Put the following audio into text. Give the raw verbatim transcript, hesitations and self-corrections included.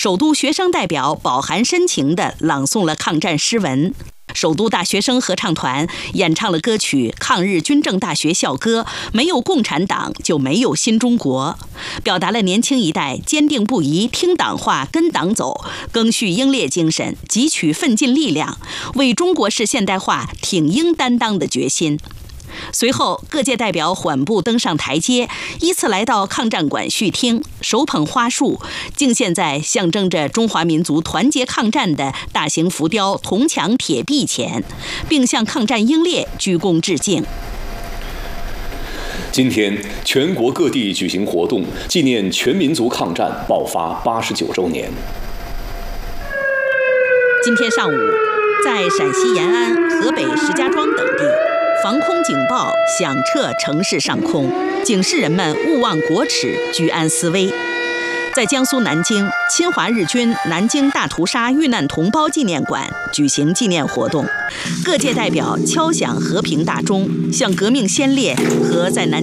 首都学生代表饱含深情地朗诵了抗战诗文。首都大学生合唱团演唱了歌曲《抗日军政大学校歌》，没有共产党就没有新中国，表达了年轻一代坚定不移听党话跟党走，赓续英烈精神，汲取奋进力量，为中国式现代化挺膺担当的决心。随后，各界代表缓步登上台阶，依次来到抗战馆续听，手捧花束，敬献在象征着中华民族团结抗战的大型浮雕铜墙铁壁前，并向抗战英烈鞠躬致敬。 今天，全国各地举行活动，纪念全民族抗战爆发八十九周年。 今天上午，在陕西延安、河北石家庄等地，防空警报响彻城市上空，警示人们勿忘国耻，居安思危。在江苏南京，侵华日军南京大屠杀遇难同胞纪念馆举行纪念活动，各界代表敲响和平大钟，向革命先烈和在南